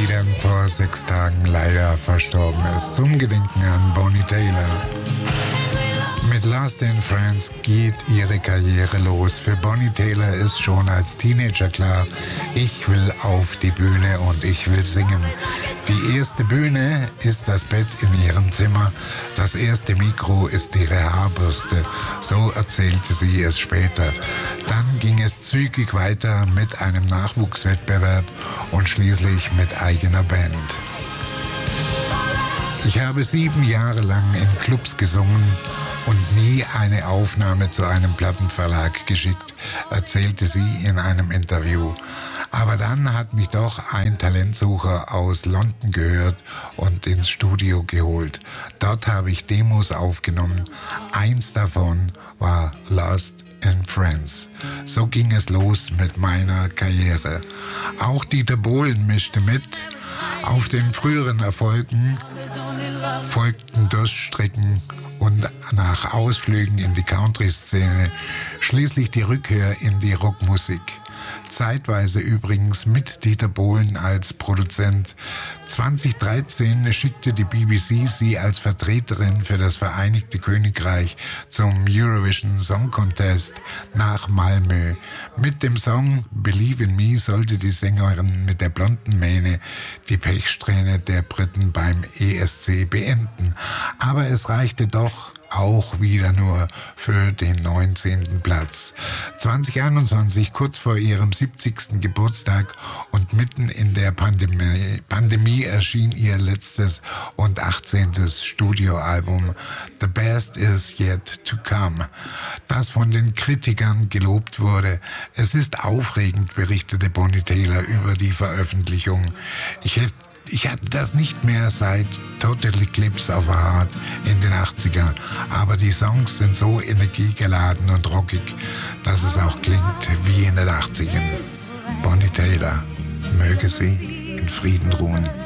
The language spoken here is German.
die dann vor 6 Tagen leider verstorben ist. Zum Gedenken an Bonnie Tyler. Mit Lost in France geht ihre Karriere los. Für Bonnie Tyler ist schon als Teenager klar, ich will auf die Bühne und ich will singen. Die erste Bühne ist das Bett in ihrem Zimmer. Das erste Mikro ist ihre Haarbürste. So erzählte sie es später. Dann ging es zügig weiter mit einem Nachwuchswettbewerb und schließlich mit eigener Band. Ich habe 7 Jahre lang in Clubs gesungen und nie eine Aufnahme zu einem Plattenverlag geschickt, erzählte sie in einem Interview. Aber dann hat mich doch ein Talentsucher aus London gehört und ins Studio geholt. Dort habe ich Demos aufgenommen. Eins davon war Lost in France. So ging es los mit meiner Karriere. Auch Dieter Bohlen mischte mit. Auf den früheren Erfolgen folgten Durststrecken und nach Ausflügen in die Country-Szene schließlich die Rückkehr in die Rockmusik. Zeitweise übrigens mit Dieter Bohlen als Produzent. 2013 schickte die BBC sie als Vertreterin für das Vereinigte Königreich zum Eurovision Song Contest nach Malmö. Mit dem Song Believe in Me sollte die Sängerin mit der blonden Mähne die Pechsträhne der Briten beim ESC beenden. Aber es reichte doch auch wieder nur für den 19. Platz. 2021, kurz vor ihrem 70. Geburtstag und mitten in der Pandemie erschien ihr letztes und 18. Studioalbum The Best Is Yet to Come, das von den Kritikern gelobt wurde. Es ist aufregend, berichtete Bonnie Tyler über die Veröffentlichung. Ich hatte das nicht mehr seit Total Eclipse of a Heart in den 80ern, aber die Songs sind so energiegeladen und rockig, dass es auch klingt wie in den 80ern. Bonnie Tyler, möge sie in Frieden ruhen.